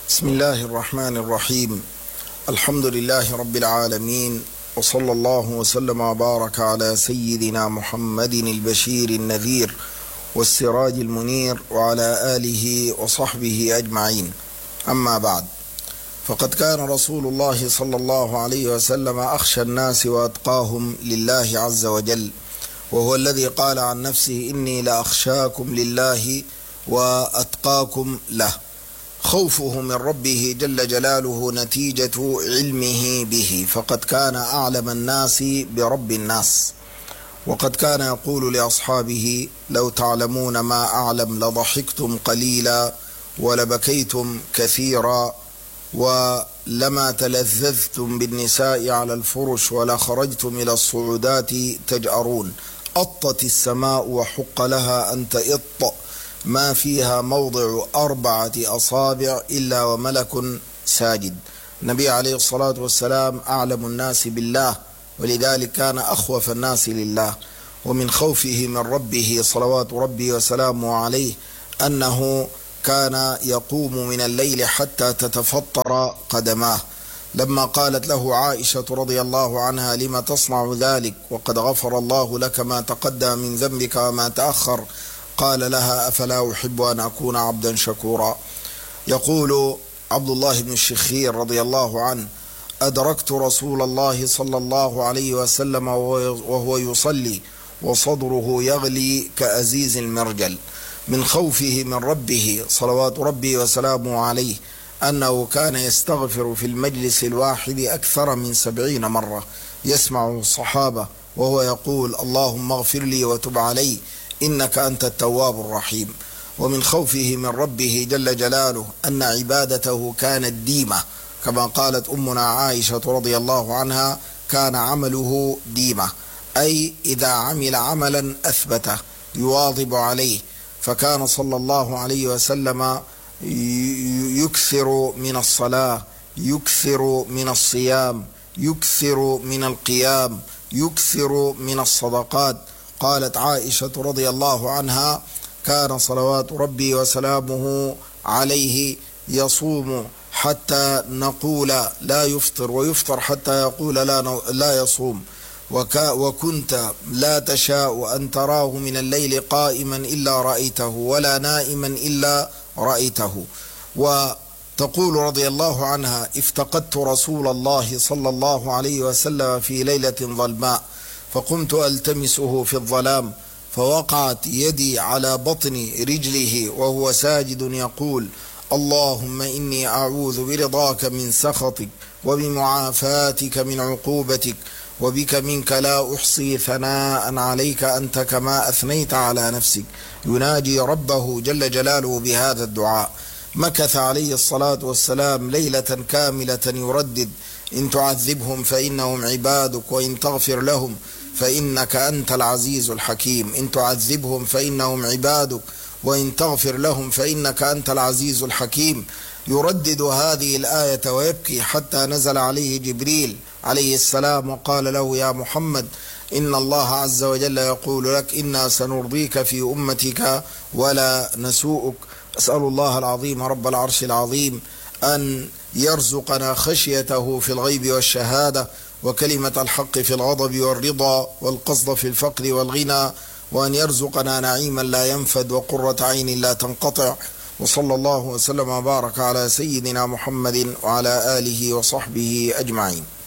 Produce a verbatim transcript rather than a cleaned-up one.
بسم الله الرحمن الرحيم. الحمد لله رب العالمين، وصلى الله وسلم وبارك على سيدنا محمد البشير النذير والسراج المنير وعلى آله وصحبه أجمعين. أما بعد، فقد كان رسول الله صلى الله عليه وسلم أخشى الناس وأتقاهم لله عز وجل، وهو الذي قال عن نفسه: إني لأخشاكم لله وأتقاكم له. خوفه من ربه جل جلاله نتيجة علمه به، فقد كان أعلم الناس برب الناس، وقد كان يقول لأصحابه: لو تعلمون ما أعلم لضحكتم قليلا ولبكيتم كثيرا ولما تلذذتم بالنساء على الفرش ولا خرجتم إلى الصعودات تجأرون. أطت السماء وحق لها أن تئط، ما فيها موضع أربعة أصابع إلا وملك ساجد. النبي عليه الصلاة والسلام أعلم الناس بالله، ولذلك كان أخوف الناس لله. ومن خوفه من ربه صلوات ربي وسلامه عليه أنه كان يقوم من الليل حتى تتفطر قدماه. لما قالت له عائشة رضي الله عنها: لما تصنع ذلك وقد غفر الله لك ما تقدم من ذنبك وما تأخر؟ قال لها: أفلا أحب أن أكون عبدا شكورا. يقول عبد الله بن الشخير رضي الله عنه: أدركت رسول الله صلى الله عليه وسلم وهو يصلي وصدره يغلي كأزيز المرجل، من خوفه من ربه صلوات ربي وسلامه عليه أنه كان يستغفر في المجلس الواحد أكثر من سبعين مرة، يسمع الصحابة وهو يقول: اللهم اغفر لي وتب علي إنك أنت التواب الرحيم. ومن خوفه من ربه جل جلاله أن عبادته كانت ديمة، كما قالت أمنا عائشة رضي الله عنها: كان عمله ديمة، أي إذا عمل عملا أثبته يواظب عليه. فكان صلى الله عليه وسلم يكثر من الصلاة، يكثر من الصيام، يكثر من القيام، يكثر من الصدقات. قالت عائشة رضي الله عنها: كان صلوات ربي وسلامه عليه يصوم حتى نقول لا يفطر، ويفطر حتى يقول لا, لا يصوم. وكنت لا تشاء أن تراه من الليل قائما إلا رأيته، ولا نائما إلا رأيته. وتقول رضي الله عنها: افتقدت رسول الله صلى الله عليه وسلم في ليلة ظلماء، فقمت ألتمسه في الظلام، فوقعت يدي على بطن رجله وهو ساجد يقول: اللهم إني أعوذ برضاك من سخطك وبمعافاتك من عقوبتك، وبك منك لا أحصي ثناء عليك أنت كما أثنيت على نفسك. يناجي ربه جل جلاله بهذا الدعاء. مكث عليه الصلاة والسلام ليلة كاملة يردد: إن تعذبهم فإنهم عبادك، وإن تغفر لهم فإنك أنت العزيز الحكيم. إن تعذبهم فإنهم عبادك، وإن تغفر لهم فإنك أنت العزيز الحكيم. يردد هذه الآية ويبكي حتى نزل عليه جبريل عليه السلام وقال له: يا محمد، إن الله عز وجل يقول لك: إنا سنرضيك في أمتك ولا نسوءك. أسأل الله العظيم رب العرش العظيم أن يرزقنا خشيته في الغيب والشهادة، وكلمة الحق في الغضب والرضا، والقصد في الفقر والغنى، وأن يرزقنا نعيما لا ينفد وقرة عين لا تنقطع. وصلى الله وسلم وبارك على سيدنا محمد وعلى آله وصحبه أجمعين.